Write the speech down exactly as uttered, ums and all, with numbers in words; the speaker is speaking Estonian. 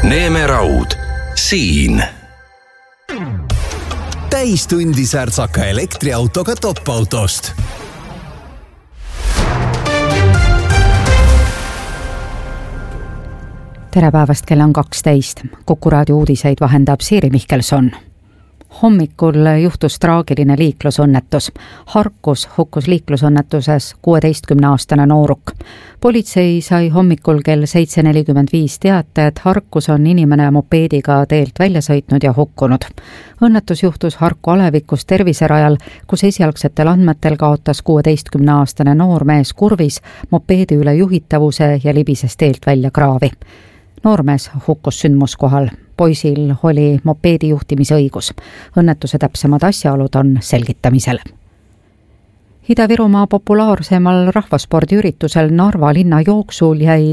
Neeme Raud, siin. Täistundi Särtsaka elektriautoga top-autost. Tere päevast, kell on kaksteist. Kuku raadio uudiseid vahendab Siiri Mihkelson. Hommikul juhtus traagiline liiklusõnnetus. Harkus hukkus liiklusõnnetuses kuueteistkümneaastane nooruk. Politsei sai hommikul kell seitse nelikümmend viis teate, et Harkus on inimene mopeediga teelt välja sõitnud ja hukkunud. Õnnetus juhtus Harku alevikus terviserajal, kus esialgsetel andmetel kaotas kuueteistkümneaastane noormees kurvis mopeedi üle juhitavuse ja libises teelt välja kraavi. Noormees hukkus sündmuskohal. Poisil oli mopeedi juhtimisõigus. Õnnetuse täpsemad asjaolud on selgitamisel. Ida-Virumaa populaarsemal rahvaspordiüritusel Narva linna jooksul jäi